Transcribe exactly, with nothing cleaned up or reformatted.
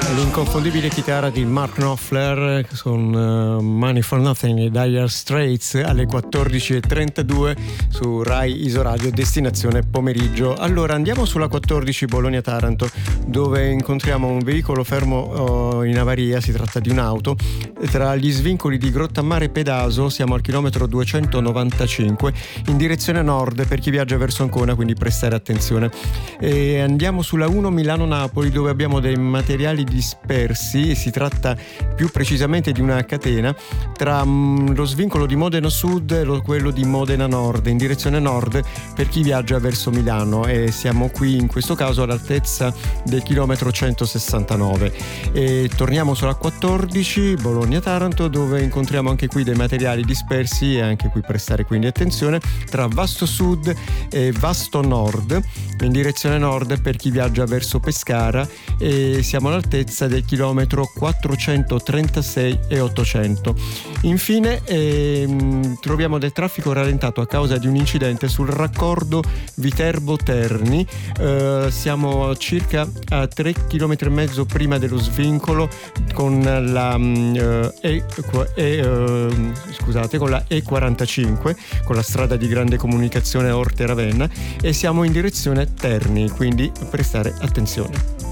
L'inconfondibile chitarra di Mark Knopfler con uh, Money for Nothing e Dire Straits alle quattordici e trentadue su Rai Isoradio, destinazione pomeriggio. Allora andiamo sulla quattordici Bologna-Taranto, dove incontriamo un veicolo fermo uh, in avaria. Si tratta di un'auto. Tra gli svincoli di Grottammare Pedaso siamo al chilometro duecentonovantacinque in direzione nord per chi viaggia verso Ancona, quindi prestare attenzione. E andiamo sulla uno Milano-Napoli, dove abbiamo dei materiali dispersi. Si tratta più precisamente di una catena tra mh, lo svincolo di Modena Sud e quello di Modena Nord in direzione nord per chi viaggia verso Milano, e siamo qui in questo caso all'altezza del chilometro centosessantanove. E torniamo sulla quattordici Bologna-Taranto, dove incontriamo anche qui dei materiali dispersi, e anche qui prestare quindi attenzione, tra Vasto Sud e Vasto Nord in direzione nord per chi viaggia verso Pescara, e siamo all'altezza del chilometro quattrocentotrentasei e ottocento. Infine ehm, troviamo del traffico rallentato a causa di un incidente sul raccordo Viterbo-Terni. Eh, siamo circa a tre chilometri e mezzo prima dello svincolo con la eh, e, e, eh, scusate con la E quarantacinque, con la strada di grande comunicazione Orte Ravenna, e siamo in direzione Terni, quindi prestare attenzione.